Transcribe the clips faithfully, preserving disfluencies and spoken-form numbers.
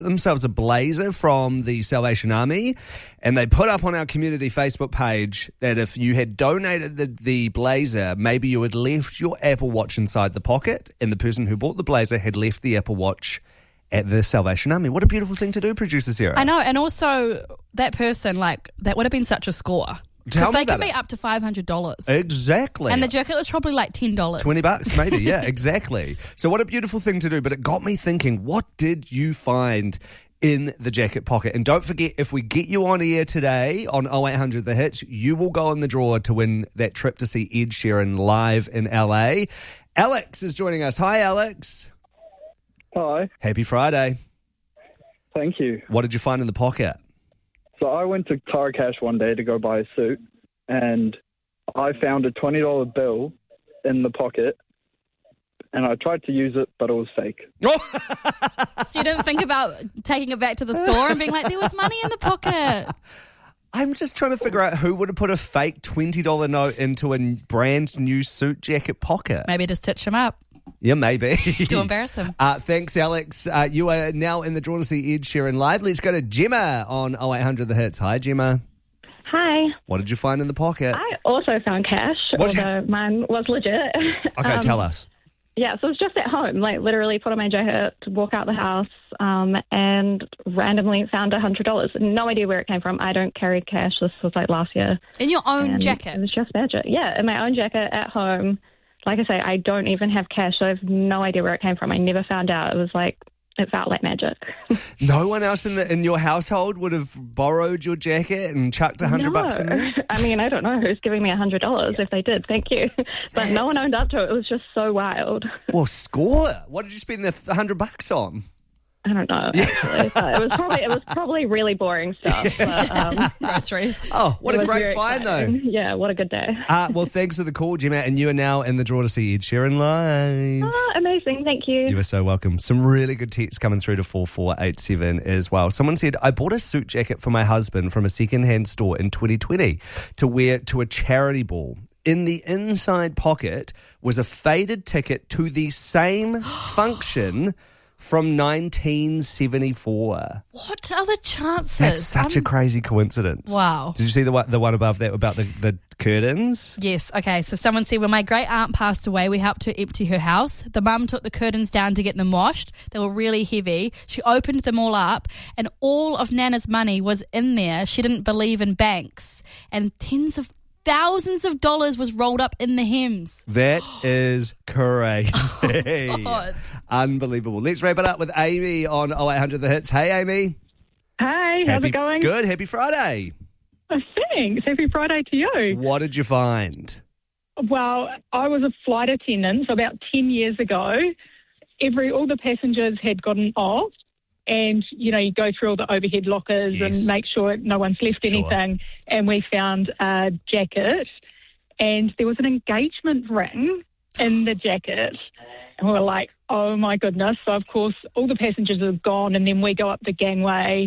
themselves a blazer from the Salvation Army, and they put up on our community Facebook page that if you had donated the, the blazer, maybe you had left your Apple Watch inside the pocket, and the person who bought the blazer had left the Apple Watch at the Salvation Army. What a beautiful thing to do, producer Sarah. I know, and also that person, like, that would have been such a score. Because they could be it. up to five hundred dollars. Exactly. And the jacket was probably like ten dollars. twenty bucks, maybe. Yeah, exactly. So what a beautiful thing to do. But it got me thinking, what did you find in the jacket pocket? And don't forget, if we get you on air today on oh eight hundred The Hits, you will go in the draw to win that trip to see Ed Sheeran live in L A. Alex is joining us. Hi, Alex. Hi. Happy Friday. Thank you. What did you find in the pocket? So I went to Tara Cash one day to go buy a suit, and I found a twenty dollar bill in the pocket, and I tried to use it, but it was fake. So you didn't think about taking it back to the store and being like, there was money in the pocket? I'm just trying to figure out who would have put a fake twenty dollar note into a brand new suit jacket pocket. Maybe just stitch him up. Yeah, maybe. To embarrass him. Uh, thanks, Alex. Uh, you are now in the draw to see Ed Sheeran live. Let's go to Gemma on oh eight hundred The Hits. Hi, Gemma. Hi. What did you find in the pocket? I also found cash, What'd although you- mine was legit. Okay, Um, tell us. Yeah, so it was just at home, like literally put on my jacket, walk out the house, um, and randomly found one hundred dollars. No idea where it came from. I don't carry cash. This was like last year. In your own And jacket? It was just magic. Yeah, in my own jacket at home. Like I say, I don't even have cash, so I have no idea where it came from. I never found out. It was like, it felt like magic. No one else in the in your household would have borrowed your jacket and chucked a hundred No. bucks in there? I mean, I don't know who's giving me one hundred dollars. If they did, thank you. But no one owned up to it. It was just so wild. Well, score. What did you spend the hundred bucks on? I don't know, actually. But it was probably it was probably really boring stuff. But, um, Groceries. Oh, what it a was great very find, exciting. though. Yeah, what a good day. Uh, well, thanks for the call, Gemma, and you are now in the draw to see Ed Sheeran live. Oh, amazing. Thank you. You are so welcome. Some really good texts coming through to four four eight seven as well. Someone said, I bought a suit jacket for my husband from a second-hand store in twenty twenty to wear to a charity ball. In the inside pocket was a faded ticket to the same function from nineteen seventy-four. What are the chances? That's such I'm- a crazy coincidence. Wow. Did you see the one, the one above that about the, the curtains? Yes, okay. So someone said, when my great aunt passed away, we helped her empty her house. The mum took the curtains down to get them washed. They were really heavy. She opened them all up, and all of Nana's money was in there. She didn't believe in banks, and tens of thousands of dollars was rolled up in the hems. That is crazy. Oh, God. Unbelievable. Let's wrap it up with Amy on oh eight hundred The Hits. Hey, Amy. Hey, how's Happy- it going? Good. Happy Friday. Oh, thanks. Happy Friday to you. What did you find? Well, I was a flight attendant, so about ten years ago, every all the passengers had gotten off, and, you know, you go through all the overhead lockers Yes. and make sure no one's left Sure. anything, and we found a jacket, and there was an engagement ring in the jacket, and we were like, oh, my goodness. So, of course, all the passengers are gone, and then we go up the gangway,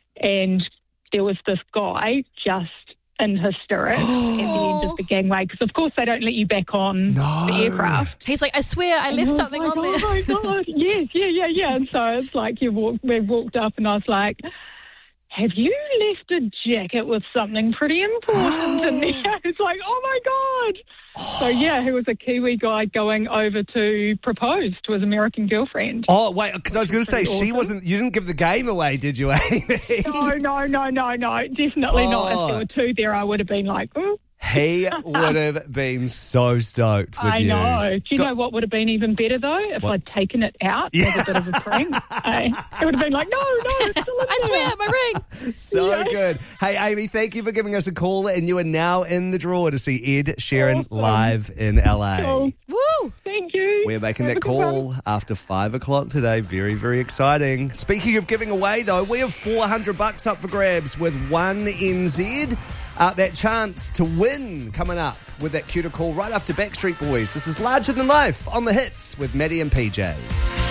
and there was this guy just in hysterics at the end of the gangway, because, of course, they don't let you back on No. the aircraft. He's like, I swear I left And I was something like, on oh there. my God, yes, yeah, yeah, yeah. And so it's like you walk, we walked up and I was like, have you left a jacket with something pretty important in there? It's like, oh my God. So yeah, he was a Kiwi guy going over to propose to his American girlfriend. Oh, wait, because I was going to say, Pretty she awesome. wasn't, you didn't give the game away, did you, Amy? No, no, no, no, no, definitely not. If Oh. there were two there, I would have been like, oh. He would have been so stoked with I you. know. Do you Go- know what would have been even better, though? If What? I'd taken it out Yeah. as a bit of a prank. eh? It would have been like, no, no, it's still in I there. swear, my ring. So Yeah. good. Hey, Amy, thank you for giving us a call, and you are now in the draw to see Ed Sheeran Awesome. live in L A. Cool. Woo. Thank you. We're making Have that a good one. call after five o'clock today. Very, very exciting. Speaking of giving away, though, we have four hundred bucks up for grabs with one N Z. Uh, that chance to win coming up with that cuter call right after Backstreet Boys. This is Larger Than Life on the Hits with Maddie and P J.